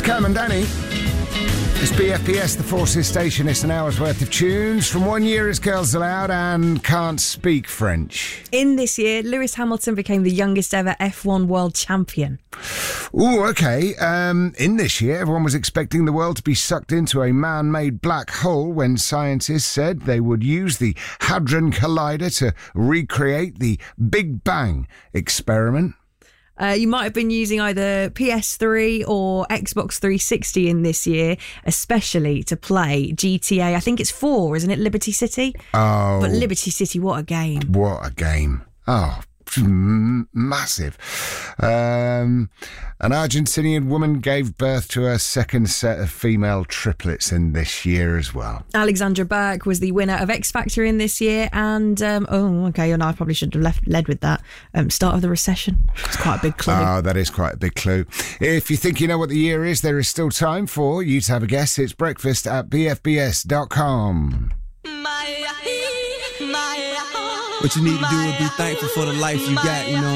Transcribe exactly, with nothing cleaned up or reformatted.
Cam and Danny. It's B F B S, the Forces Station. It's an hour's worth of tunes from One Year as Girls Aloud and Can't Speak French. In this year, Lewis Hamilton became the youngest ever F one world champion. Oh, okay. Um, in this year, everyone was expecting the world to be sucked into a man-made black hole when scientists said they would use the Hadron Collider to recreate the Big Bang experiment. Uh, you might have been using either P S three or Xbox three sixty in this year, especially to play G T A. I think it's four, isn't it? Liberty City? Oh. But Liberty City, what a game. What a game. Oh, m- massive. Um, an Argentinian woman gave birth to her second set of female triplets in this year as well. Alexandra Burke was the winner of X Factor in this year. And, um, oh, okay, and I probably should have left, led with that. Um, start of the recession. It's quite a big clue. Oh, that is quite a big clue. If you think you know what the year is, there is still time for you to have a guess. It's breakfast at b f b s dot com. What you need to do is be thankful for the life you got, you know.